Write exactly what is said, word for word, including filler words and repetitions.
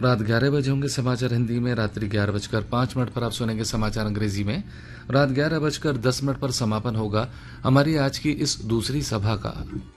रात ग्यारह बजे होंगे समाचार हिंदी में। रात्रि ग्यारह बजकर पांच मिनट पर आप सुनेंगे समाचार अंग्रेजी में। रात ग्यारह बजकर दस मिनट पर समापन होगा हमारी आज की इस दूसरी सभा का।